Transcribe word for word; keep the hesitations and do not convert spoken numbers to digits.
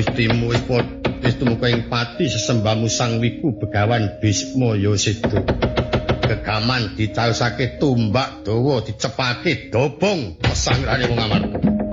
Istimu wis wis tumeka ing pati sesembahmu Sang Wiku Begawan Bisma Yosida. Gegaman dicaosake tumbak dawa dicepake dobong pesangrane wong Amarta.